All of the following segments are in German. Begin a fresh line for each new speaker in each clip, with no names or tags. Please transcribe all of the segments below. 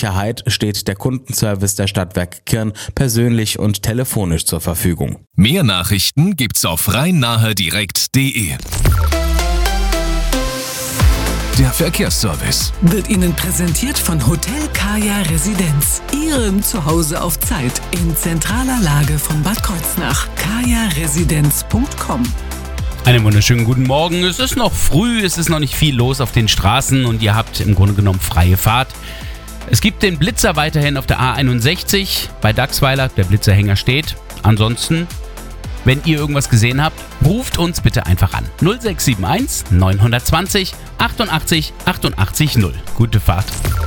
Sicherheit steht der Kundenservice der Stadtwerke Kirn persönlich und telefonisch zur Verfügung.
Mehr Nachrichten gibt's auf rhein-nahe-direkt.de. Der Verkehrsservice
wird Ihnen präsentiert von Hotel Kaya Residenz. Ihrem Zuhause auf Zeit in zentraler Lage von Bad Kreuznach. kajaresidenz.com.
Einen wunderschönen guten Morgen. Es ist noch früh, es ist noch nicht viel los auf den Straßen und ihr habt im Grunde genommen freie Fahrt. Es gibt den Blitzer weiterhin auf der A61 bei Dachsweiler. Der Blitzerhänger steht. Ansonsten, wenn ihr irgendwas gesehen habt, ruft uns bitte einfach an. 0671 920 88 88 0. Gute Fahrt.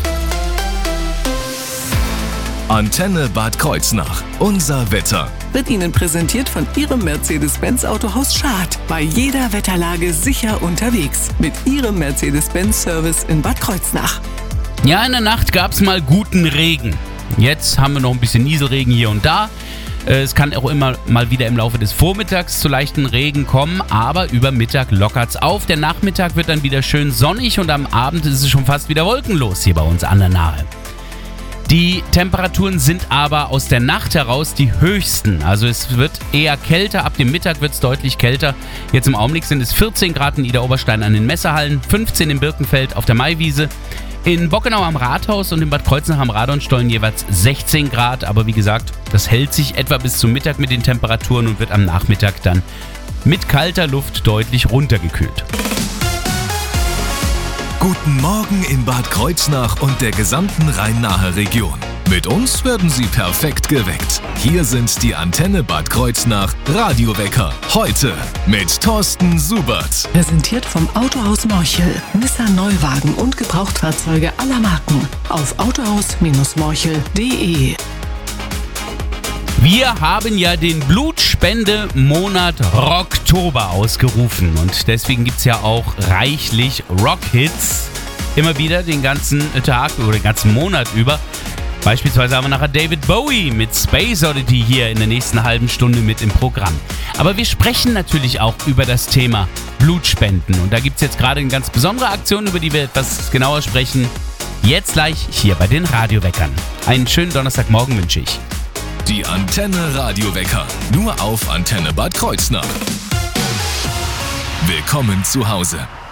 Antenne Bad Kreuznach. Unser Wetter.
Wird Ihnen präsentiert von Ihrem Mercedes-Benz Autohaus Schad. Bei jeder Wetterlage sicher unterwegs. Mit Ihrem Mercedes-Benz-Service in Bad Kreuznach.
Ja, in der Nacht gab es mal guten Regen. Jetzt haben wir noch ein bisschen Nieselregen hier und da. Es kann auch immer mal wieder im Laufe des Vormittags zu leichten Regen kommen, aber über Mittag lockert's auf. Der Nachmittag wird dann wieder schön sonnig und am Abend ist es schon fast wieder wolkenlos hier bei uns an der Nahe. Die Temperaturen sind aber aus der Nacht heraus die höchsten. Also es wird eher kälter, ab dem Mittag wird es deutlich kälter. Jetzt im Augenblick sind es 14 Grad in Idar-Oberstein an den Messehallen, 15 in Birkenfeld auf der Maiwiese. In Bockenau am Rathaus und in Bad Kreuznach am Radonstollen jeweils 16 Grad. Aber wie gesagt, das hält sich etwa bis zum Mittag mit den Temperaturen und wird am Nachmittag dann mit kalter Luft deutlich runtergekühlt.
Guten Morgen in Bad Kreuznach und der gesamten Rhein-Nahe-Region. Mit uns werden Sie perfekt geweckt. Hier sind die Antenne Bad Kreuznach Radiowecker. Heute mit Thorsten Subert.
Präsentiert vom Autohaus Morchel. Nissan Neuwagen und Gebrauchtfahrzeuge aller Marken. Auf autohaus-morchel.de.
Wir haben ja den Blutspende-Monat Rocktober ausgerufen und deswegen gibt es ja auch reichlich Rockhits. Immer wieder den ganzen Tag oder den ganzen Monat über. Beispielsweise haben wir nachher David Bowie mit Space Oddity hier in der nächsten halben Stunde mit im Programm. Aber wir sprechen natürlich auch über das Thema Blutspenden. Und da gibt es jetzt gerade eine ganz besondere Aktion, über die wir etwas genauer sprechen. Jetzt gleich hier bei den Radioweckern. Einen schönen Donnerstagmorgen wünsche ich.
Die Antenne Radiowecker. Nur auf Antenne Bad Kreuznach. Willkommen zu Hause.